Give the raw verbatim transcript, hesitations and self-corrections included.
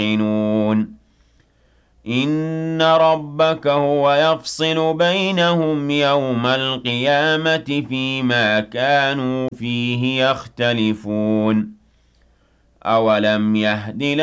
يوقنون إن ربك هو يفصل بينهم يوم القيامة فيما كانوا فيه يختلفون أولم يهد